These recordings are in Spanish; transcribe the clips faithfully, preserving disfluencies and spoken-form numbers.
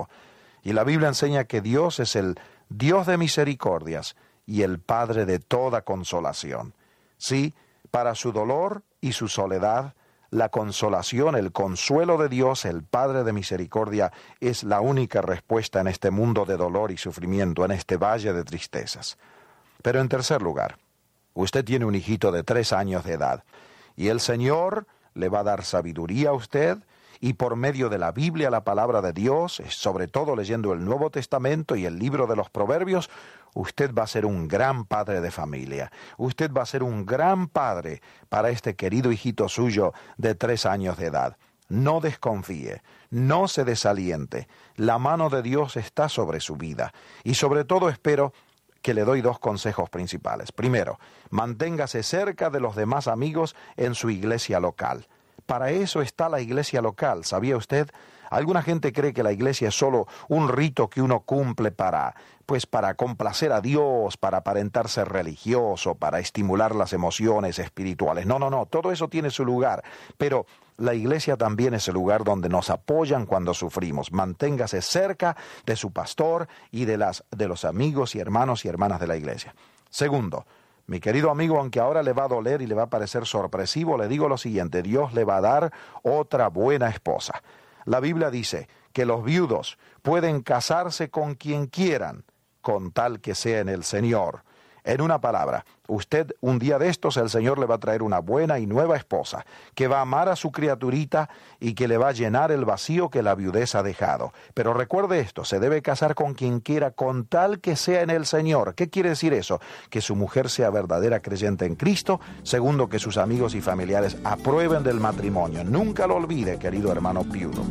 salvo. Y la Biblia enseña que Dios es el Dios de misericordias y el Padre de toda consolación. Sí, para su dolor y su soledad, la consolación, el consuelo de Dios, el Padre de misericordia, es la única respuesta en este mundo de dolor y sufrimiento, en este valle de tristezas. Pero en tercer lugar, usted tiene un hijito de tres años de edad, y el Señor le va a dar sabiduría a usted, y por medio de la Biblia, la palabra de Dios, sobre todo leyendo el Nuevo Testamento y el libro de los Proverbios, usted va a ser un gran padre de familia. Usted va a ser un gran padre para este querido hijito suyo de tres años de edad. No desconfíe, no se desaliente. La mano de Dios está sobre su vida. Y sobre todo espero que le doy dos consejos principales. Primero, manténgase cerca de los demás amigos en su iglesia local. Para eso está la iglesia local, ¿sabía usted? Alguna gente cree que la iglesia es solo un rito que uno cumple para, pues para complacer a Dios, para aparentar ser religioso, para estimular las emociones espirituales. No, no, no, todo eso tiene su lugar, pero la iglesia también es el lugar donde nos apoyan cuando sufrimos. Manténgase cerca de su pastor y de, las, de los amigos y hermanos y hermanas de la iglesia. Segundo, mi querido amigo, aunque ahora le va a doler y le va a parecer sorpresivo, le digo lo siguiente: Dios le va a dar otra buena esposa. La Biblia dice que los viudos pueden casarse con quien quieran, con tal que sea en el Señor. En una palabra, usted un día de estos el Señor le va a traer una buena y nueva esposa, que va a amar a su criaturita y que le va a llenar el vacío que la viudez ha dejado. Pero recuerde esto, se debe casar con quien quiera, con tal que sea en el Señor. ¿Qué quiere decir eso? Que su mujer sea verdadera creyente en Cristo. Segundo, que sus amigos y familiares aprueben del matrimonio. Nunca lo olvide, querido hermano viudo.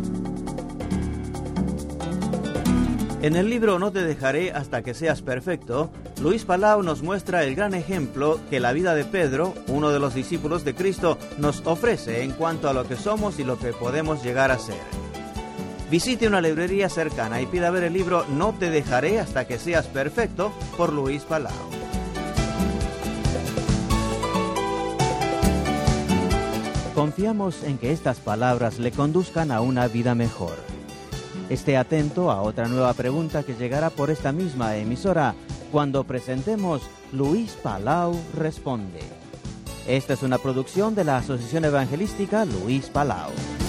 En el libro No te dejaré hasta que seas perfecto, Luis Palau nos muestra el gran ejemplo que la vida de Pedro, uno de los discípulos de Cristo, nos ofrece en cuanto a lo que somos y lo que podemos llegar a ser. Visite una librería cercana y pida ver el libro No te dejaré hasta que seas perfecto por Luis Palau. Confiamos en que estas palabras le conduzcan a una vida mejor. Esté atento a otra nueva pregunta que llegará por esta misma emisora cuando presentemos Luis Palau Responde. Esta es una producción de la Asociación Evangelística Luis Palau.